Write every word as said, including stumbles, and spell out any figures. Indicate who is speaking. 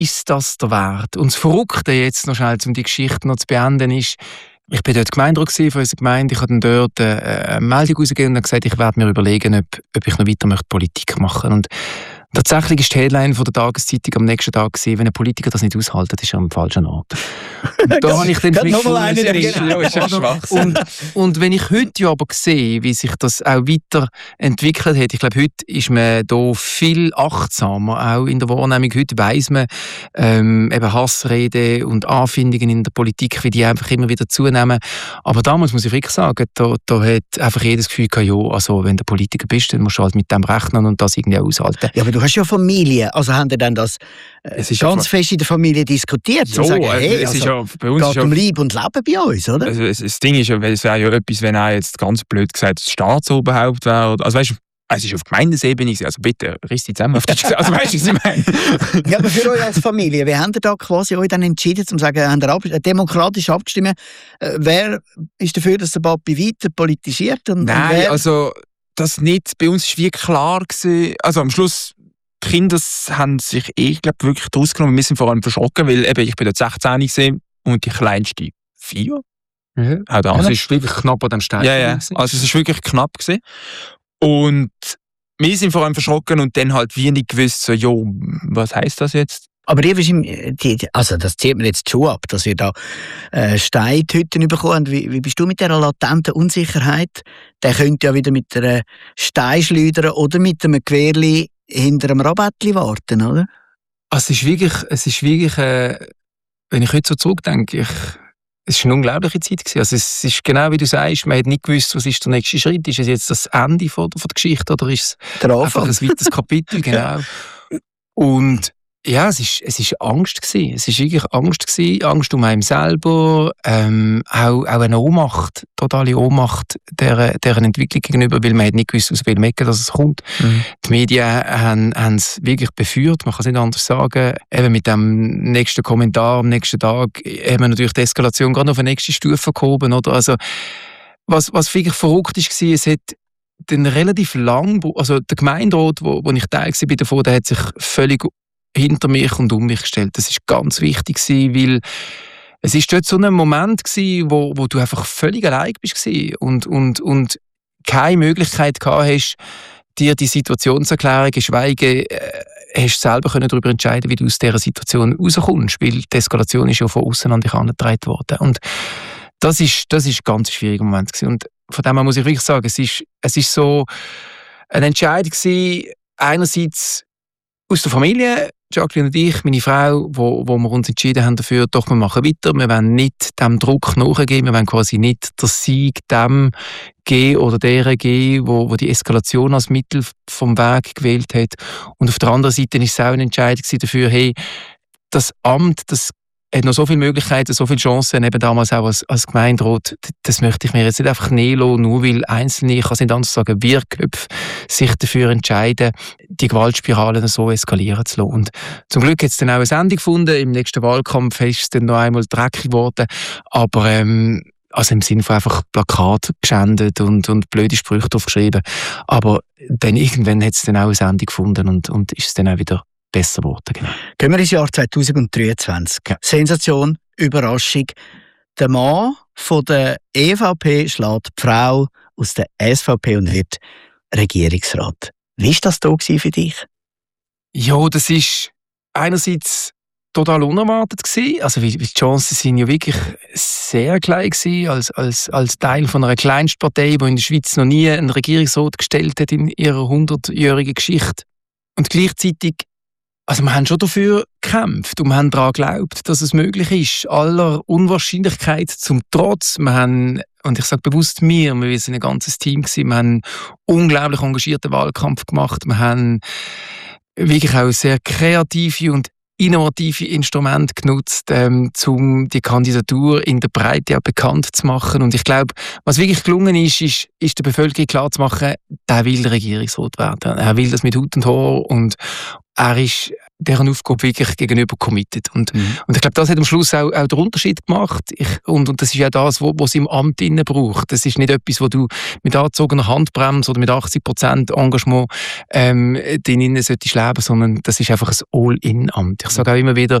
Speaker 1: ist das der Wert? Und das Verrückte jetzt noch schnell, um die Geschichte noch zu beenden, ist, ich bin dort Gemeinderat von unserer Gemeinde, ich habe dann dort eine Meldung rausgegeben und gesagt, ich werde mir überlegen, ob, ob ich noch weiter möchte Politik machen möchte. Tatsächlich war die Headline von der Tageszeitung am nächsten Tag gewesen, wenn ein Politiker das nicht aushält, ist er am falschen Ort. Und da habe ich dann für mich gefunden, und, und wenn ich heute ja aber sehe, wie sich das auch weiterentwickelt hat, ich glaube, heute ist man da viel achtsamer, auch in der Wahrnehmung. Heute weiss man, ähm, eben Hassrede und Anfindungen in der Politik, wie die einfach immer wieder zunehmen. Aber damals muss ich wirklich sagen, da, da hat einfach jedes Gefühl gehabt, ja, also wenn du Politiker bist, dann musst du halt mit dem rechnen und das irgendwie aushalten.
Speaker 2: Ja, aber du hast ja Familie, also haben die dann das äh, ganz ja fest in der Familie diskutiert?
Speaker 3: So,
Speaker 2: und sagen, hey,
Speaker 3: es
Speaker 2: also,
Speaker 3: ist ja, bei uns
Speaker 2: geht
Speaker 3: ist ja,
Speaker 2: um Leib und Leben bei uns, oder?
Speaker 3: Also es, das Ding ist ja, es wäre ja etwas, wenn er jetzt ganz blöd gesagt das Staatsoberhaupt wäre. Also weißt du, es ist auf Gemeindesebene, also bitte, riss dich zusammen auf die Sch- Also weißt du, was ich meine?
Speaker 2: Ja, aber für euch als Familie, wie habt ihr da quasi euch dann entschieden, um zu sagen, habt ihr ab- demokratisch abgestimmt, äh, wer ist dafür, dass der Papi weiter politisiert? Und,
Speaker 3: Nein,
Speaker 2: und wer?
Speaker 3: also das nicht. Bei uns war wie klar gewesen, also am Schluss, die Kinder haben sich eh, glaub, wirklich daraus genommen. Wir sind vor allem verschrocken, weil eben, ich bin dort sechzehn gewesen und die kleinste vier.
Speaker 1: Mhm.
Speaker 3: Auch da.
Speaker 1: Also es ist wirklich knapp an dem Stein.
Speaker 3: Ja, ja. Also es ist wirklich knapp gewesen. Und wir sind vor allem verschrocken und dann halt wie nicht gewusst, so, jo, was heisst das jetzt?
Speaker 2: Aber ihr, die, die, also das zieht mir jetzt schon ab, dass ihr da äh, Steinhütten bekommt. Wie, wie bist du mit dieser latenten Unsicherheit? Der könnte ja wieder mit einer Steinschleuder oder mit einem Gewehrli hinter einem Rabattli warten, oder?
Speaker 1: Also es ist wirklich, es ist wirklich äh, wenn ich heute so zurückdenke, ich, es war eine unglaubliche Zeit gewesen. Also es ist genau wie du sagst, man hat nicht gewusst, was ist der nächste Schritt. Ist es jetzt das Ende von, von der Geschichte oder ist es einfach ein weiteres Kapitel? Genau. Und ja, es ist, es ist Angst gewesen. Es ist wirklich Angst gewesen, Angst um einen selber, ähm, auch, auch eine Ohnmacht, totale Ohnmacht deren, deren Entwicklung gegenüber, weil man hat nicht gewusst, aus welchem Ecke dass es kommt. Mhm. Die Medien haben, haben es wirklich beführt, man kann es nicht anders sagen. Eben mit dem nächsten Kommentar am nächsten Tag haben wir natürlich die Eskalation gerade auf eine nächste Stufe gehoben, oder? Also, was, was wirklich verrückt ist, war, es hat dann relativ lang, also der Gemeinderat, wo, wo ich Teil war davon, der hat sich völlig hinter mich und um mich gestellt. Das ist ganz wichtig gewesen, weil es ist dort so ein Moment gewesen, wo, wo du einfach völlig allein bist und, und, und keine Möglichkeit gehabt hast, dir die Situation zu erklären, geschweige äh, hast selber können darüber entscheiden, wie du aus dieser Situation rauskommst, weil die Eskalation ist ja von außen an dich herangetragen worden. Und das ist, das ist ein ganz schwieriger Moment gewesen. Und von dem her muss ich wirklich sagen, es ist, es ist so eine Entscheidung gewesen, einerseits aus der Familie, Jacqueline und ich, meine Frau, wo, wo wir uns entschieden haben dafür, doch, wir machen weiter, wir wollen nicht dem Druck nachgeben, wir wollen quasi nicht den Sieg dem geben oder deren geben, wo, wo die Eskalation als Mittel vom Weg gewählt hat. Und auf der anderen Seite war es auch eine Entscheidung dafür, hey, das Amt, das hat noch so viele Möglichkeiten, so viele Chancen, eben damals auch als, als Gemeinderat, das möchte ich mir jetzt nicht einfach nehmen lassen, nur weil Einzelne, ich kann es nicht anders sagen, Wirrköpfe sich dafür entscheiden, die Gewaltspiralen so eskalieren zu lassen. Und zum Glück hat es dann auch ein Ende gefunden, im nächsten Wahlkampf ist es dann noch einmal dreckig geworden, aber ähm, also im Sinne von einfach Plakate geschändet und, und blöde Sprüche drauf geschrieben. Aber dann irgendwann hat es dann auch ein Ende gefunden und, und ist es dann auch wieder besser geworden. Genau.
Speaker 2: Gehen wir ins Jahr zwanzig dreiundzwanzig. Ja. Sensation, Überraschung. Der Mann von der E V P schlägt die Frau aus der S V P und wird Regierungsrat. Wie war das da für dich?
Speaker 1: Ja, das ist einerseits total unerwartet gewesen. Also die Chancen sind ja wirklich sehr klein gewesen, als, als, als Teil von einer Kleinstpartei, die in der Schweiz noch nie einen Regierungsrat gestellt hat in ihrer hundertjährigen Geschichte. Und gleichzeitig, also wir haben schon dafür gekämpft und wir haben daran geglaubt, dass es möglich ist, aller Unwahrscheinlichkeit zum Trotz. Wir haben, und ich sage bewusst wir, wir sind ein ganzes Team gewesen, wir haben einen unglaublich engagierten Wahlkampf gemacht, wir haben wirklich auch sehr kreative und innovative Instrumente genutzt, ähm, um die Kandidatur in der Breite auch bekannt zu machen. Und ich glaube, was wirklich gelungen ist, ist, ist der Bevölkerung klar zu machen, der will Regierungsrat werden. Er will das mit Hut und Haar und er ist deren Aufgabe wirklich gegenüber committed. Und,
Speaker 2: Mhm.
Speaker 1: und ich glaube, das hat am Schluss auch, auch den Unterschied gemacht. Ich, und, und das ist ja das, was es im Amt innen braucht. Das ist nicht etwas, wo du mit angezogener Handbremse oder mit achtzig Prozent Engagement ähm, drin solltest leben, sondern das ist einfach ein All-in-Amt. Ich sage auch immer wieder,